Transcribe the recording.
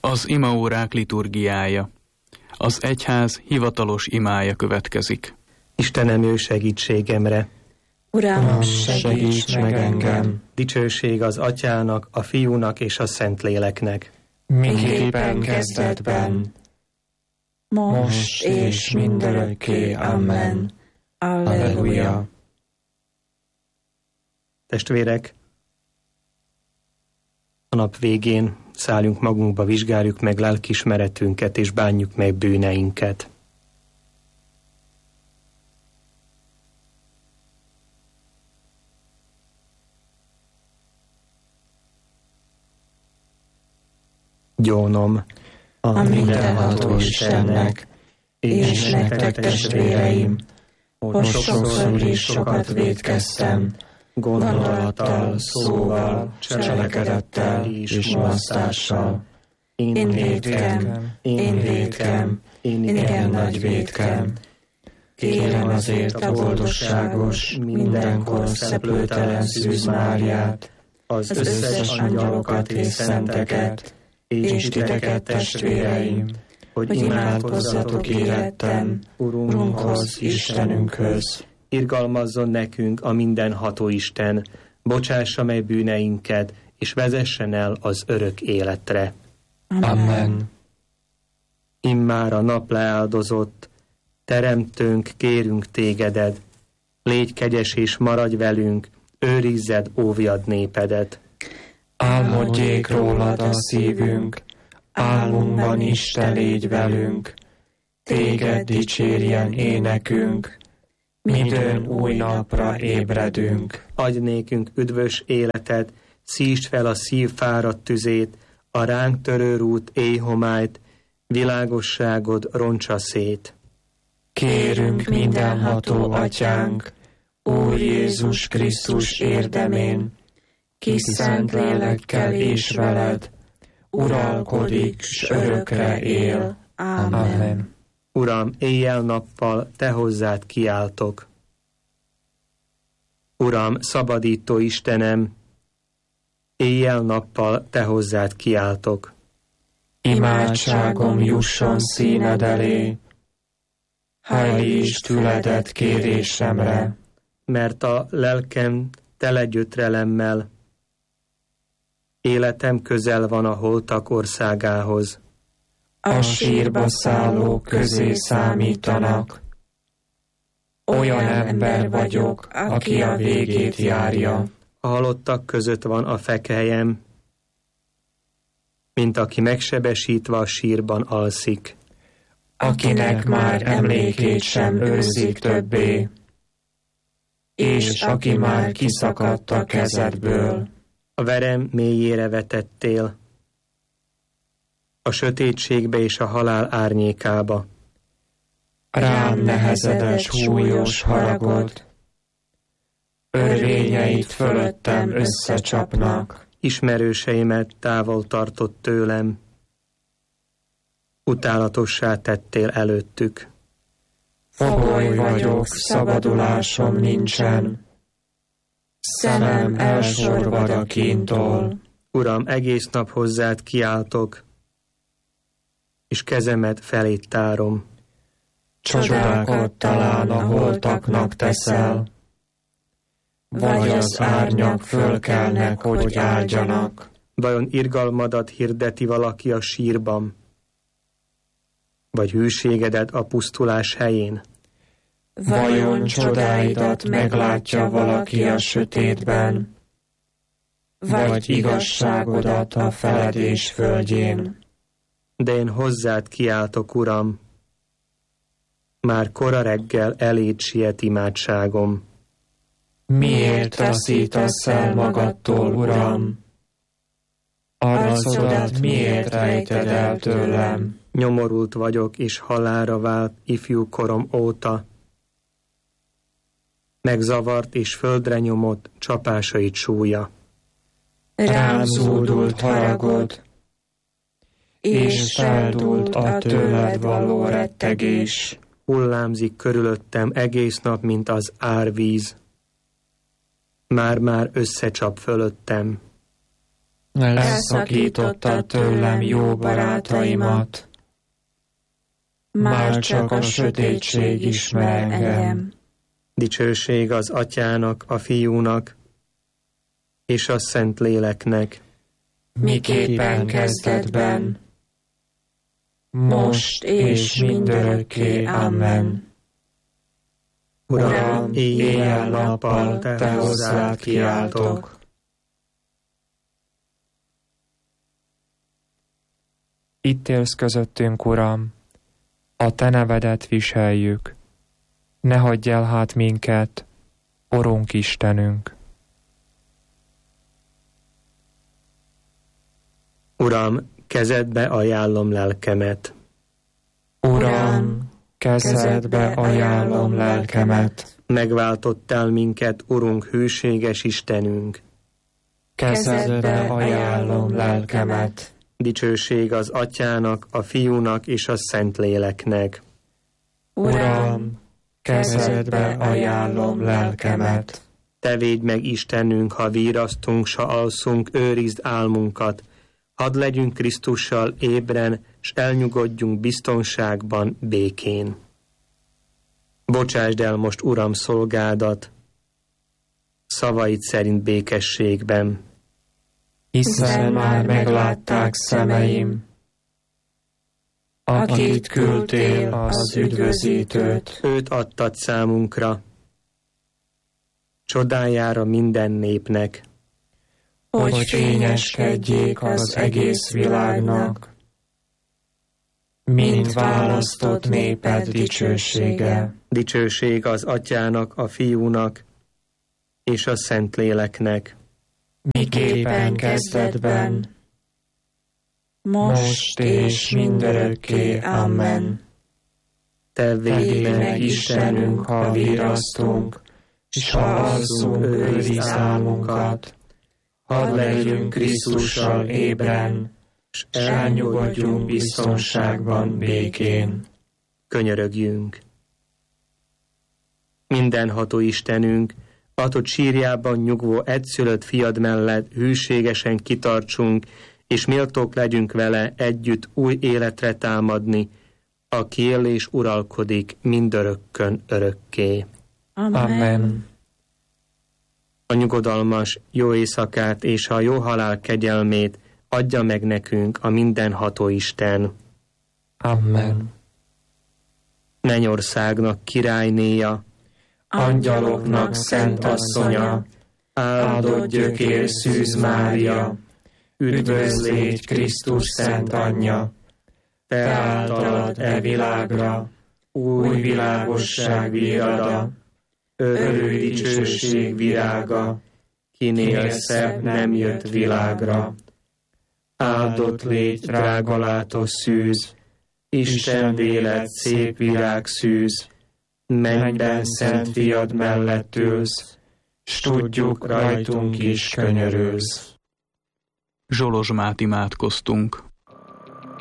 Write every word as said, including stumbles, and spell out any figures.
Az imaórák liturgiája. Az egyház hivatalos imája következik. Istenem, ő segítségemre! Uram, segíts meg engem! Dicsőség az Atyának, a Fiúnak és a Szentléleknek. Miképpen kezdetben, most és mindörökké. Amen. Alleluja! Testvérek, a nap végén szálljunk magunkba, vizsgáljuk meg lelkiismeretünket és bánjuk meg bűneinket. Gyónom a mindenható Istennek, és nektek, testvéreim, hogy sokszor is sokat vétkeztem, gondolattal, szóval, cselekedettel és mulasztással. Én vétkem, én vétkem, én igen nagy vétkem. Kérem azért a boldogságos, mindenkor szeplőtelen Szűz Máriát, az összes angyalokat és szenteket, és titeket, testvéreim, hogy imádkozzatok érettem Urunkhoz, Istenünkhöz. Irgalmazzon nekünk a mindenható Isten, bocsássa meg bűneinket, és vezessen el az örök életre. Amen. Immár a nap leáldozott, teremtőnk, kérünk tégedet, légy kegyes és maradj velünk, őrizzed, óvjad népedet. Álmodjék rólad a szívünk, álmunkban is te légy velünk, téged dicsérjen énekünk, midőn új napra ébredünk. Adj nékünk üdvös életet, szítsd fel a szív fáradt tüzét, a ránk törő rút éjhomályt, világosságod roncsa szét. Kérünk mindenható Atyánk, Úr Jézus Krisztus érdemén, ki szent lélekkel és veled, uralkodik, s örökre él. Amen. Uram, éjjel-nappal te hozzád kiáltok. Uram, szabadító Istenem, éjjel-nappal te hozzád kiáltok. Imádságom jusson színed elé, hajlítsd füledet kérésemre, mert a lelkem tele gyötrelemmel, életem közel van a holtak országához. A sírba szállók közé számítanak, olyan ember vagyok, aki a végét járja. A halottak között van a fekhelyem, mint aki megsebesítve a sírban alszik. Akinek már emlékét sem őrzik többé, és aki már kiszakadt a kezedből. A verem mélyére vetettél, a sötétségbe és a halál árnyékába. Rám nehezedett súlyos haragod, örvényeit fölöttem összecsapnak. Ismerőseimet távol tartott tőlem, utálatossá tettél előttük. Fogoly vagyok, szabadulásom nincsen, szemem elsorvad a kíntól. Uram, egész nap hozzád kiáltok, és kezemet felét tárom. Csodákat talán a holtaknak teszel, vagy az árnyak fölkelnek, hogy áldjanak. Vajon irgalmadat hirdeti valaki a sírban, vagy hűségedet a pusztulás helyén? Vajon csodáidat meglátja valaki a sötétben, vagy igazságodat a feledés földjén? De én hozzád kiáltok, Uram, már kora reggel eléd siet imádságom. Miért taszítasz el magadtól, Uram? Arcodat miért rejted el tőlem? Nyomorult vagyok, és halálra vált ifjú korom óta. Megzavart és földre nyomott csapásait súlya. Rám zúdult haragod, és feldúlt a tőled való rettegés. Hullámzik körülöttem egész nap, mint az árvíz. Már-már összecsap fölöttem. elszakítottad tőlem jó barátaimat, már csak a sötétség ismer engem. Dicsőség az Atyának, a Fiúnak és a Szentléleknek, miképpen kezdetben, most és mindörökké. Amen. Uram, éjjel-nappal te hozzád kiáltok. Itt élsz közöttünk, Uram, a te nevedet viseljük. Ne hagyj el hát minket, Urunk Istenünk. Uram, kezedbe ajánlom lelkemet. Uram, kezedbe ajánlom lelkemet. Megváltottál minket, Urunk, hűséges Istenünk. Kezedbe ajánlom lelkemet. Dicsőség az Atyának, a Fiúnak és a Szentléleknek. Uram, kezedbe ajánlom lelkemet. Te védj meg, Istenünk, ha virasztunk, s ha alszunk, őrizd álmunkat. Hadd legyünk Krisztussal ébren, s elnyugodjunk biztonságban, békén. Bocsásd el most, Uram, szolgádat, szavaid szerint békességben. Hiszen már meglátták szemeim, akit küldtél, az üdvözítőt. Őt adtad számunkra, csodájára minden népnek. hogy fényeskedjék az egész világnak, mint választott néped dicsősége. Dicsőség az Atyának, a Fiúnak és a Szentléleknek. Miképpen kezdetben, most és mindörökké. Amen. Te védj meg, Istenünk, ha virasztunk, s ha alszunk, őrizd álmunkat. Hadd legyünk Krisztussal ébren, s elnyugodjunk biztonságban, békén. Könyörögjünk. Mindenható Istenünk, adott sírjában nyugvó egyszülött fiad mellett hűségesen kitartsunk, és méltók legyünk vele együtt új életre támadni, aki él és uralkodik mindörökkön örökké. Amen. A nyugodalmas jó éjszakát és a jó halál kegyelmét adja meg nekünk a mindenható Isten. Amen. Mennyországnak királynéja, Angyaloknak szent asszonya, áldott gyökér Szűz Mária, üdvözl légy Krisztus szent anyja, te általad e világra, új világosság virada, örő dicsőség virága, kinél szebb nem jött világra. Áldott légy, drága látos szűz, Isten vélet szép virágszűz, mennyben szent fiad mellett ülsz, s tudjuk, rajtunk is könyörülsz. Zsolozsmát imádkoztunk.